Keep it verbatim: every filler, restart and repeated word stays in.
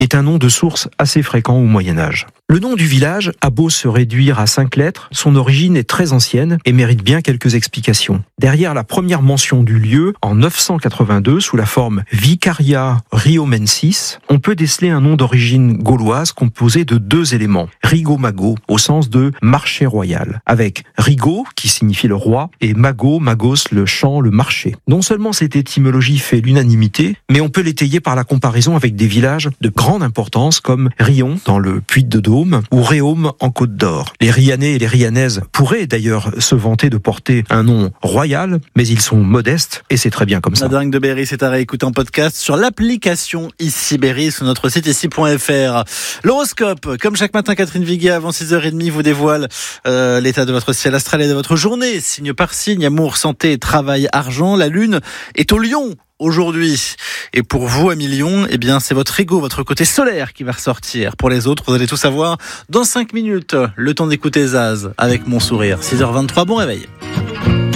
est un nom de source assez fréquent au Moyen-Âge. Le nom du village a beau se réduire à cinq lettres, son origine est très ancienne et mérite bien quelques explications. Derrière la première mention du lieu, en neuf cent quatre-vingt-deux, sous la forme Vicaria Riomensis, on peut déceler un nom d'origine gauloise composé de deux éléments. Rigo-mago, au sens de marché royal, avec Rigo, qui signifie le roi, et mago, magos, le champ, le marché. Non seulement cette étymologie fait l'unanimité, mais on peut l'étayer par la comparaison avec des villages de grande importance comme Rion, dans le Puy-de-Dôme, ou Réaume en Côte d'Or. Les Rianais et les Rianaises pourraient d'ailleurs se vanter de porter un nom royal, mais ils sont modestes et c'est très bien comme ça. La dingue de Berry, c'est à réécouter en podcast sur l'application Ici Berry sur notre site ici point f r. L'horoscope, comme chaque matin, Catherine Viguier avant six heures trente vous dévoile euh, l'état de votre ciel astral et de votre journée, signe par signe, amour, santé, travail, argent. La lune est au Lion aujourd'hui. Et pour vous, amis Lion, eh bien, c'est votre ego, votre côté solaire qui va ressortir. Pour les autres, vous allez tout savoir dans cinq minutes. Le temps d'écouter Zaz avec Mon Sourire. six heures vingt-trois, bon réveil.